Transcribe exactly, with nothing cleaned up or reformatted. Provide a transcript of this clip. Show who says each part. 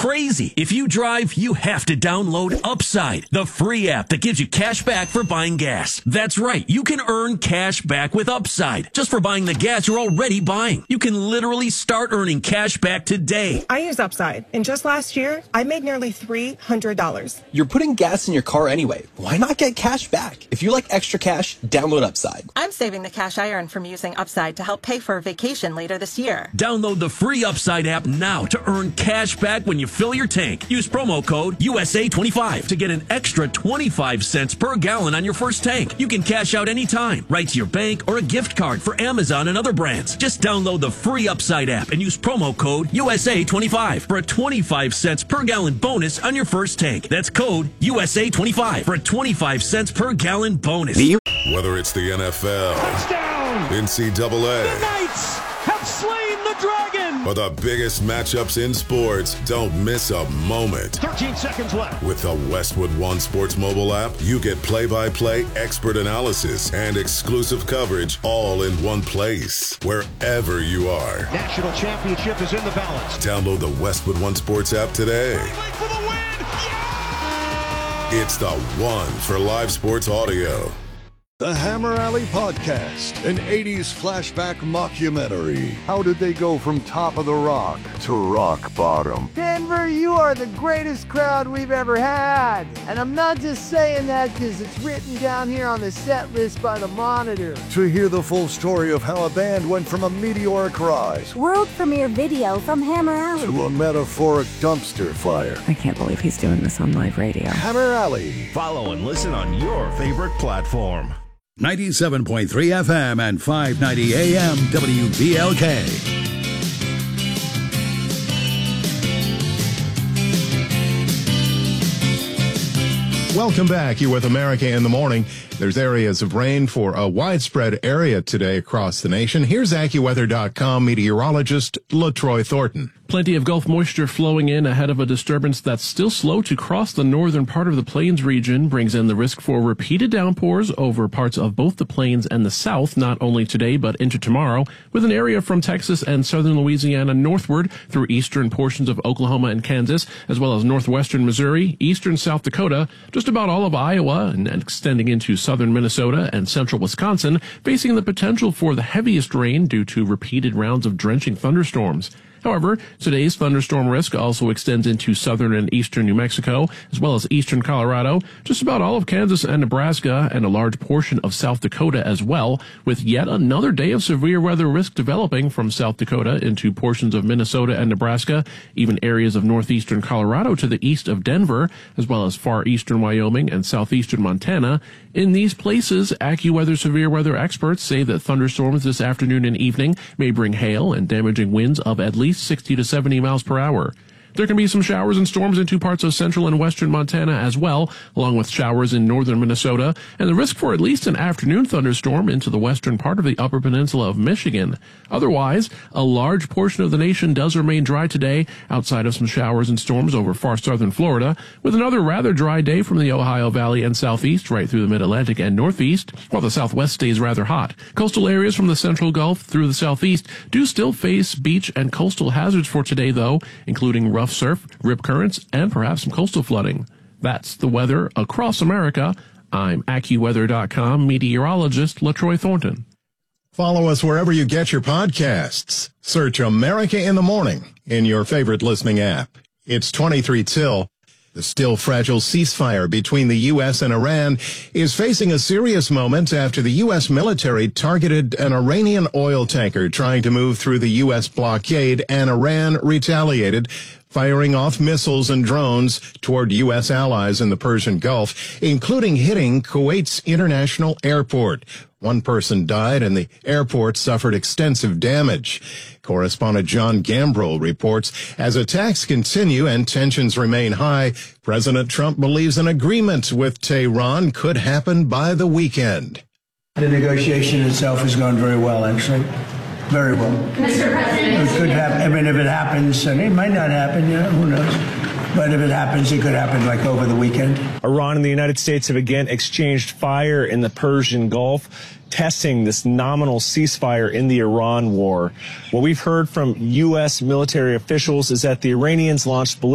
Speaker 1: crazy. If you drive, you have to download Upside, the free app that gives you cash back for buying gas. That's right. You can earn cash back with Upside just for buying the gas you're already buying. You can literally start earning cash back today.
Speaker 2: I use Upside, and just last year, I made nearly three hundred dollars.
Speaker 3: You're putting gas in your car anyway. Why not get cash back? If you like extra cash, download Upside.
Speaker 4: I'm saving the cash I earn from using Upside to help pay for a vacation later this year.
Speaker 1: Download the free Upside app now to earn cash back when you fill your tank. Use promo code U S A twenty-five to get an extra twenty-five cents per gallon on your first tank. You can cash out anytime, right to your bank or a gift card for Amazon and other brands. Just download the free Upside app and use promo code U S A twenty-five for a twenty-five cents per gallon bonus on your first tank. That's code U S A twenty-five for a twenty-five cents per gallon bonus.
Speaker 5: Whether it's the N F L,
Speaker 6: touchdown,
Speaker 5: N C double A,
Speaker 6: the Knights have slain the dragon,
Speaker 5: or the biggest matchups in sports, don't miss a moment.
Speaker 6: thirteen seconds left.
Speaker 5: With the Westwood One Sports mobile app, you get play-by-play expert analysis and exclusive coverage all in one place, wherever you are.
Speaker 6: National championship is in the balance.
Speaker 5: Download the Westwood One Sports app today.
Speaker 6: For the win. Yeah!
Speaker 5: It's the one for live sports audio.
Speaker 7: The Hammer Alley Podcast, an eighties flashback mockumentary. How did they go from top of the rock to rock bottom?
Speaker 8: Denver, you are the greatest crowd we've ever had. And I'm not just saying that because it's written down here on the set list by the Monitor.
Speaker 7: To hear the full story of how a band went from a meteoric rise,
Speaker 9: world premiere video from Hammer Alley,
Speaker 7: to a metaphoric dumpster fire.
Speaker 10: I can't believe he's doing this on live radio.
Speaker 7: Hammer Alley.
Speaker 11: Follow and listen on your favorite platform.
Speaker 12: ninety-seven point three F M and five ninety A M W B L K.
Speaker 13: Welcome back. You're with America in the Morning. There's areas of rain for a widespread area today across the nation. Here's AccuWeather dot com meteorologist LaTroy Thornton.
Speaker 14: Plenty of Gulf moisture flowing in ahead of a disturbance that's still slow to cross the northern part of the Plains region, brings in the risk for repeated downpours over parts of both the Plains and the South, not only today but into tomorrow, with an area from Texas and southern Louisiana northward through eastern portions of Oklahoma and Kansas, as well as northwestern Missouri, eastern South Dakota, just about all of Iowa, and extending into southern Minnesota and central Wisconsin, facing the potential for the heaviest rain due to repeated rounds of drenching thunderstorms. However, today's thunderstorm risk also extends into southern and eastern New Mexico, as well as eastern Colorado, just about all of Kansas and Nebraska, and a large portion of South Dakota as well, with yet another day of severe weather risk developing from South Dakota into portions of Minnesota and Nebraska, even areas of northeastern Colorado to the east of Denver, as well as far eastern Wyoming and southeastern Montana. In these places, AccuWeather severe weather experts say that thunderstorms this afternoon and evening may bring hail and damaging winds of at least sixty to seventy miles per hour. There can be some showers and storms into parts of central and western Montana as well, along with showers in northern Minnesota, and the risk for at least an afternoon thunderstorm into the western part of the upper peninsula of Michigan. Otherwise, a large portion of the nation does remain dry today, outside of some showers and storms over far southern Florida, with another rather dry day from the Ohio Valley and southeast right through the mid-Atlantic and northeast, while the southwest stays rather hot. Coastal areas from the central Gulf through the southeast do still face beach and coastal hazards for today, though, including rough surf, rip currents, and perhaps some coastal flooding. That's the weather across America. I'm AccuWeather dot com meteorologist LaTroy Thornton.
Speaker 13: Follow us wherever you get your podcasts. Search America in the Morning in your favorite listening app. It's twenty-three till. The still fragile ceasefire between the U S and Iran is facing a serious moment after the U S military targeted an Iranian oil tanker trying to move through the U S blockade, and Iran retaliated, firing off missiles and drones toward U S allies in the Persian Gulf, including hitting Kuwait's international airport. One person died and the airport suffered extensive damage. Correspondent John Gambrell reports, as attacks continue and tensions remain high, President Trump believes an agreement with Tehran could happen by the weekend.
Speaker 15: The negotiation itself has gone very well, actually. Very well.
Speaker 16: Mister President.
Speaker 15: It could happen. I mean, if it happens, and it might not happen, you know, who knows? But if it happens, it could happen like over the weekend.
Speaker 17: Iran and the United States have again exchanged fire in the Persian Gulf, testing this nominal ceasefire in the Iran war. What we've heard from U S military officials is that the Iranians launched ballistic